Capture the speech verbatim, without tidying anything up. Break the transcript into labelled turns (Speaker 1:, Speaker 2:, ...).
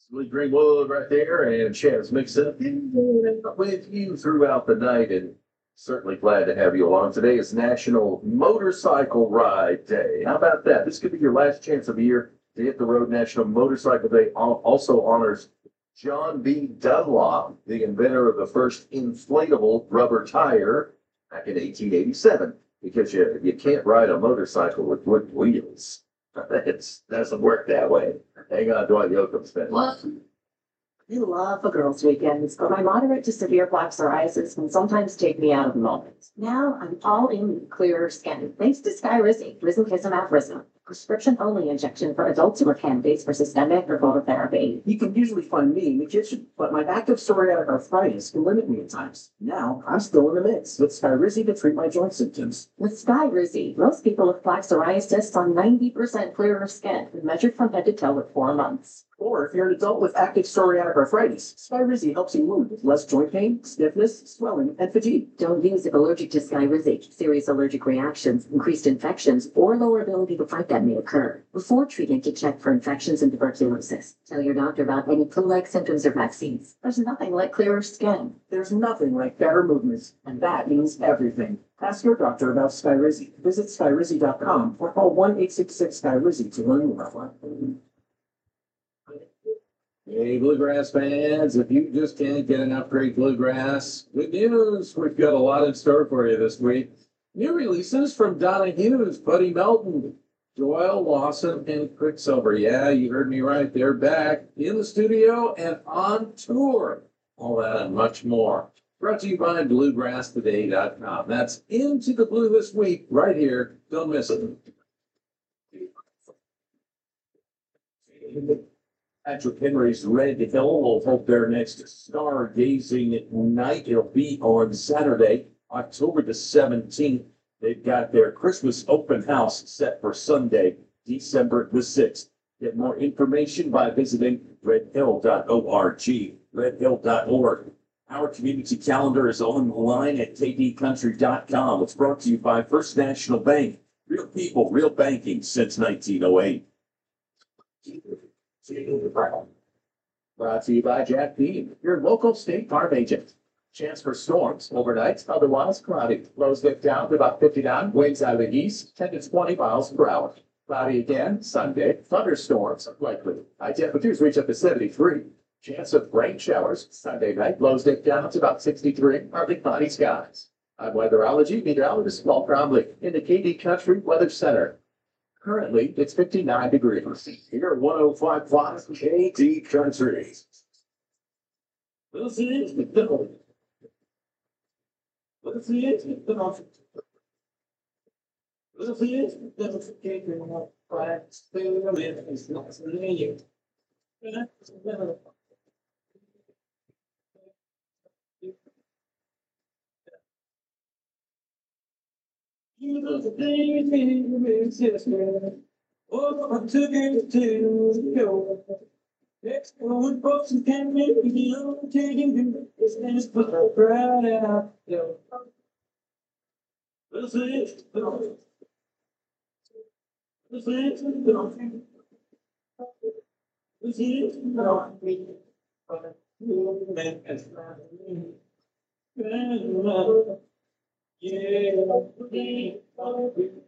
Speaker 1: Lee Greenwood right there, and Chaz Mixon with you throughout the night, and certainly glad to have you along. Today is National Motorcycle Ride Day. How about that? This could be your last chance of the year to hit the road. National Motorcycle Day also honors John B. Dunlop, the inventor of the first inflatable rubber tire back in eighteen eighty-seven, because you, you can't ride a motorcycle with wooden wheels. It doesn't work that way. Hang on, Dwight Yoakam's been.
Speaker 2: What? I love a girls' weekends, but my moderate to severe plaque psoriasis can sometimes take me out of the moment. Now I'm all in with clearer skin, thanks to Skyrizi, risankizumab Risma, prescription-only injection for adults who are candidates for systemic or phototherapy.
Speaker 3: You can usually find me in the kitchen, but my active psoriatic arthritis can limit me at times. Now, I'm still in the mix with Skyrizi to treat my joint symptoms.
Speaker 2: With Skyrizi, most people with plaque psoriasis are ninety percent clearer skin, measured from head to toe at four months.
Speaker 3: Or if you're an adult with active psoriatic arthritis, Skyrizi helps you move with less joint pain, stiffness, swelling, and fatigue.
Speaker 2: Don't use if allergic to Skyrizi. Serious allergic reactions, increased infections, or lower ability to fight them may occur. Before treating, to check for infections and tuberculosis. Tell your doctor about any flu-like symptoms or vaccines. There's nothing like clearer skin.
Speaker 3: There's nothing like better movement, and that means everything. Ask your doctor about Skyrizi. Visit Skyrizi dot com or call one eight six six Skyrizi to learn more.
Speaker 1: Hey, Bluegrass fans, if you just can't get enough great bluegrass, good news. We've got a lot in store for you this week. New releases from Donna Hughes, Buddy Melton, Joel Lawson, and Quicksilver. Yeah, you heard me right. They're back in the studio and on tour. All that and much more. Brought to you by Bluegrass Today dot com. That's Into the Blue this week, right here. Don't miss it. Patrick Henry's Red Hill will hold their next stargazing night. It'll be on Saturday, October the seventeenth. They've got their Christmas open house set for Sunday, December the sixth. Get more information by visiting red hill dot org, red hill dot org. Our community calendar is online at k d country dot com. It's brought to you by First National Bank. Real people, real banking since nineteen oh eight. Brought to you by Jack Bean, your local State Farm agent. Chance for storms overnight, otherwise cloudy. Lows dip down to about fifty-nine, winds out of the east, ten to twenty miles per hour. Cloudy again Sunday, thunderstorms likely. High temperatures reach up to seventy-three. Chance of rain showers Sunday night, lows dip down to about sixty-three, partly cloudy skies. I'm weatherology meteorologist Paul Cromley in the K D Country Weather Center. Currently, it's fifty-nine degrees. Here at one oh five point five K D Country. This is the devil. This is the devil. This is the devil. It's not you. You know the thing is existing. Oh, I took it to go. Next one, folks, who can make me taking you. It's this put the crowd out. This is the This is the This is the Yeah,